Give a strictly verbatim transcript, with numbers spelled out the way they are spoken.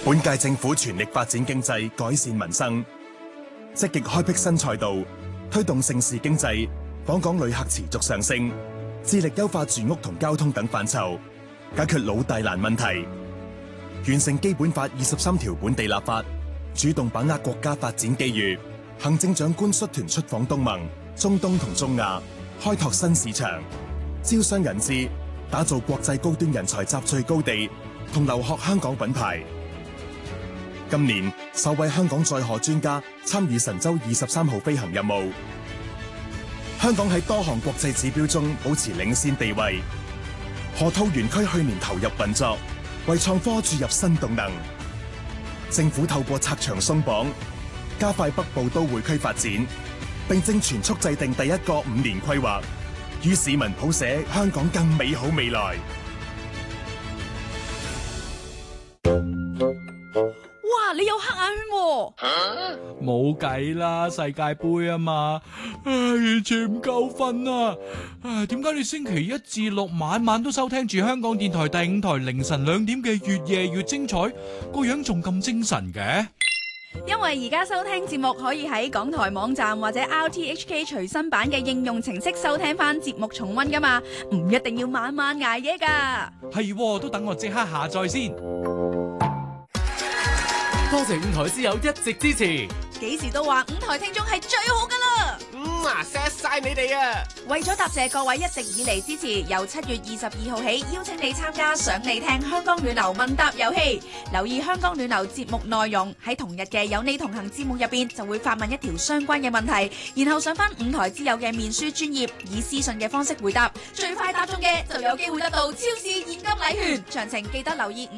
本屆政府全力發展經濟，改善民生，積極開闢新賽道，推動盛事經濟，訪港旅客持續上升，致力優化住屋同交通等範疇，解決老大難問題，完成基本法二十三條本地立法，主動把握國家發展機遇。行政長官率團出訪東盟、中東同中亞，開拓新市場，招商引資，打造國際高端人才集聚高地同留學香港品牌。今年首位香港載荷專家參與神舟二十三號飛行任務，香港喺多項國際指標中保持領先地位。河套園區去年投入運作，為創科注入新動能。政府透過拆牆鬆綁，加快北部都會區發展，並正全速制定第一個五年規劃，與市民譜寫香港更美好未來。 哇！你有黑眼圈喎？ 冇計啦，世界盃啊嘛，唉，完全唔夠瞓啊！唉，點解你星期一至六晚晚都收聽住香港電台第五台凌晨兩點嘅越夜越精彩，個樣仲咁精神嘅？ 因為而家收聽節目可以喺港台網站或者 R T H K 隨身版嘅應用程式收聽翻節目重溫噶嘛，唔一定要晚晚捱夜噶。 係，都等我即刻下載先。 多謝五台之友一直支持， 幾時都話五台聽眾係最好噶啦。 嗯啊，錫晒你哋啊！ 為咗答謝各位一直以嚟支持，由七月二十二號起邀請你參加想你聽香港暖流問答遊戲。留意香港暖流節目內容，喺同日嘅有你同行節目入邊就會發問一條相關嘅問題，然後上翻五台之友嘅面書專頁，以私信嘅方式回答，最快答中嘅就有機會得到超市現金禮券。詳情記得留意。